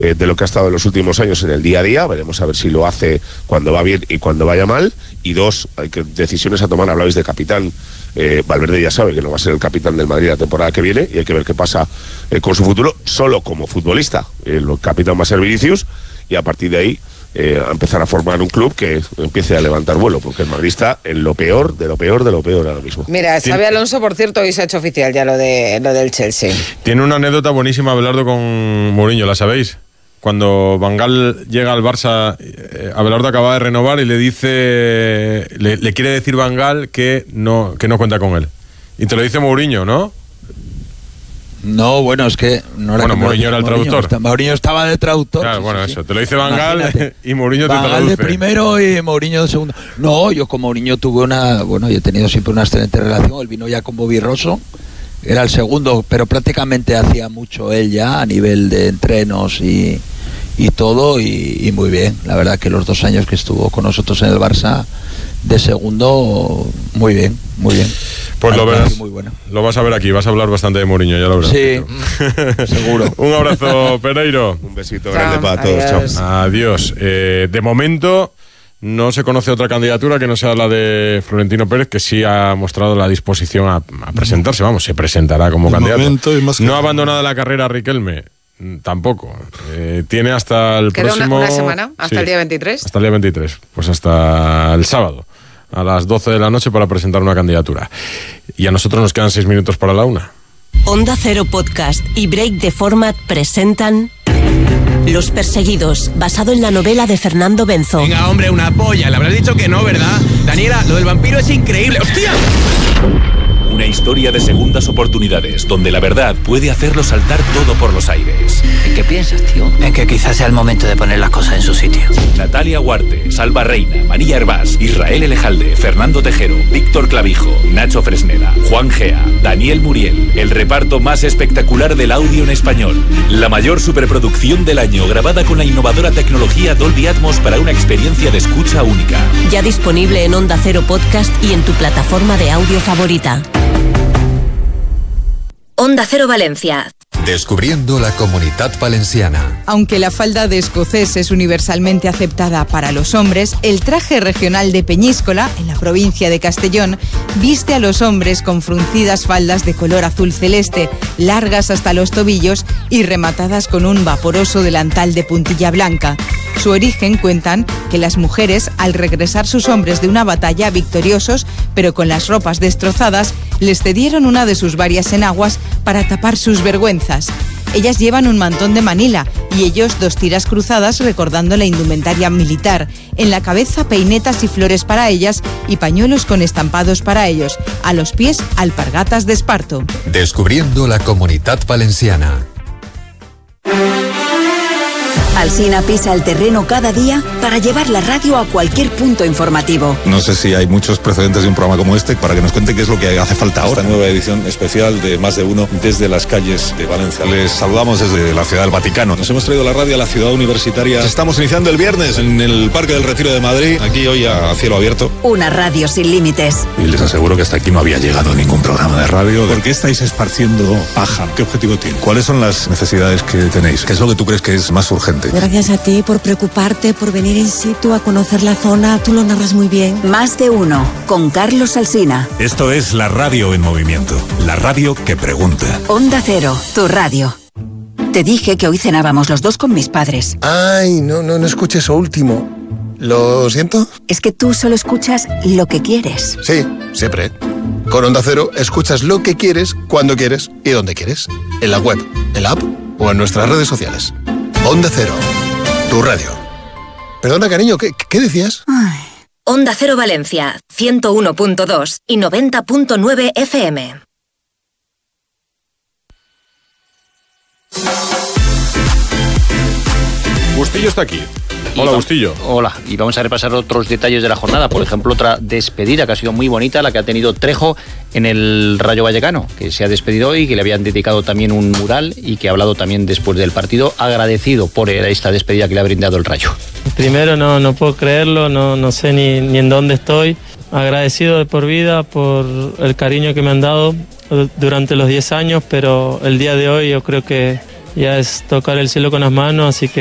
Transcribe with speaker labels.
Speaker 1: de lo que ha estado en los últimos años en el día a día. Veremos a ver si lo hace cuando va bien y cuando vaya mal. Y dos, hay decisiones a tomar. Hablabais de capitán. Valverde ya sabe que no va a ser el capitán del Madrid la temporada que viene y hay que ver qué pasa con su futuro, solo como futbolista. El capitán va a ser Vinicius y a partir de ahí a empezar a formar un club que empiece a levantar vuelo, porque el Madrid está en lo peor de lo peor de lo peor ahora mismo.
Speaker 2: Mira, Xabi Alonso, por cierto, hoy se ha hecho oficial ya lo del Chelsea.
Speaker 3: Tiene una anécdota buenísima Abelardo con Mourinho, ¿la sabéis? Cuando Van Gaal llega al Barça, Abelardo acaba de renovar y le dice, le quiere decir Van Gaal que no cuenta con él. Y te lo dice Mourinho, ¿no?
Speaker 4: No, bueno, es que no era.
Speaker 3: Bueno, Mourinho era el traductor.
Speaker 4: Mourinho estaba de traductor.
Speaker 3: Claro,
Speaker 4: sí,
Speaker 3: bueno,
Speaker 4: sí.
Speaker 3: Eso. Te lo dice Van Gaal y Mourinho te
Speaker 4: traduce. Van Gaal de primero y Mourinho de segundo. No, yo con Mourinho tuve yo he tenido siempre una excelente relación. Él vino ya con Bobby Rosso, era el segundo, pero prácticamente hacía mucho él ya a nivel de entrenos y todo, y muy bien. La verdad que los 2 años que estuvo con nosotros en el Barça de segundo, muy bien.
Speaker 3: Pues lo verás, muy bueno. Lo vas a ver aquí, vas a hablar bastante de Mourinho, ya lo verás.
Speaker 4: Sí, seguro.
Speaker 3: Un abrazo, Pereiro.
Speaker 1: Un besito grande para todos.
Speaker 2: Adiós.
Speaker 1: Chao.
Speaker 3: Adiós. De momento no se conoce otra candidatura que no sea la de Florentino Pérez, que sí ha mostrado la disposición a presentarse. Vamos, se presentará como candidato. No ha abandonado la carrera Riquelme. Tampoco. Tiene hasta el próximo...
Speaker 2: una semana, hasta el día 23.
Speaker 3: Hasta el día 23, pues hasta el sábado, a las 12 de la noche para presentar una candidatura. Y a nosotros nos quedan 6 minutos para la 1.
Speaker 5: Onda Cero Podcast y Break the Format presentan Los Perseguidos, basado en la novela de Fernando Benzo.
Speaker 6: Venga, hombre, una polla. Le habrás dicho que no, ¿verdad? Daniela, lo del vampiro es increíble. ¡Hostia!
Speaker 7: Una historia de segundas oportunidades, donde la verdad puede hacerlo saltar todo por los aires.
Speaker 8: ¿En qué piensas, tío? En que quizás sea el momento de poner las cosas en su sitio.
Speaker 7: Natalia Huarte, Salva Reina, María Hervás, Israel Elejalde, Fernando Tejero, Víctor Clavijo, Nacho Fresneda, Juan Gea, Daniel Muriel. El reparto más espectacular del audio en español. La mayor superproducción del año, grabada con la innovadora tecnología Dolby Atmos para una experiencia de escucha única.
Speaker 5: Ya disponible en Onda Cero Podcast y en tu plataforma de audio favorita. Onda Cero Valencia.
Speaker 9: Descubriendo la Comunitat Valenciana.
Speaker 10: Aunque la falda de escocés es universalmente aceptada para los hombres, el traje regional de Peñíscola, en la provincia de Castellón, viste a los hombres con fruncidas faldas de color azul celeste, largas hasta los tobillos y rematadas con un vaporoso delantal de puntilla blanca. Su origen, cuentan, que las mujeres, al regresar sus hombres de una batalla victoriosos, pero con las ropas destrozadas, les cedieron una de sus varias enaguas para tapar sus vergüenzas. Ellas llevan un mantón de Manila y ellos 2 tiras cruzadas recordando la indumentaria militar. En la cabeza peinetas y flores para ellas y pañuelos con estampados para ellos. A los pies alpargatas de esparto.
Speaker 9: Descubriendo la Comunitat Valenciana.
Speaker 5: Alsina pisa el terreno cada día para llevar la radio a cualquier punto informativo.
Speaker 11: No sé si hay muchos precedentes de un programa como este para que nos cuente qué es lo que hace falta ahora.
Speaker 12: Esta nueva edición especial de Más de Uno desde las calles de Valencia.
Speaker 11: Les saludamos desde la Ciudad del Vaticano.
Speaker 12: Nos hemos traído la radio a la ciudad universitaria.
Speaker 11: Estamos iniciando el viernes en el Parque del Retiro de Madrid, aquí hoy a cielo abierto.
Speaker 5: Una radio sin límites.
Speaker 11: Y les aseguro que hasta aquí no había llegado ningún programa de radio.
Speaker 12: ¿Por qué estáis esparciendo paja? ¿Qué objetivo tiene?
Speaker 11: ¿Cuáles son las necesidades que tenéis? ¿Qué es lo que tú crees que es más urgente?
Speaker 13: Gracias a ti por preocuparte, por venir in situ a conocer la zona. Tú lo narras muy bien.
Speaker 5: Más de Uno, con Carlos Alsina.
Speaker 11: Esto es la radio en movimiento. La radio que pregunta.
Speaker 5: Onda Cero, tu radio. Te dije que hoy cenábamos los 2 con mis padres.
Speaker 14: Ay, no escuché eso último. ¿Lo siento?
Speaker 5: Es que tú solo escuchas lo que quieres.
Speaker 14: Sí, siempre. Con Onda Cero escuchas lo que quieres, cuando quieres y donde quieres. En la web, en la app o en nuestras redes sociales. Onda Cero, tu radio. Perdona, cariño, ¿qué decías?
Speaker 5: Ay. Onda Cero Valencia, 101.2 y 90.9 FM.
Speaker 3: Bustillo está aquí. Hola, Bustillo.
Speaker 15: Hola, y vamos a repasar otros detalles de la jornada. Por ejemplo, otra despedida que ha sido muy bonita, la que ha tenido Trejo en el Rayo Vallecano, que se ha despedido hoy, que le habían dedicado también un mural y que ha hablado también después del partido, agradecido por esta despedida que le ha brindado el Rayo.
Speaker 16: Primero, no puedo creerlo, no sé ni en dónde estoy. Agradecido de por vida por el cariño que me han dado durante los 10 años, pero el día de hoy yo creo que ya es tocar el cielo con las manos, así que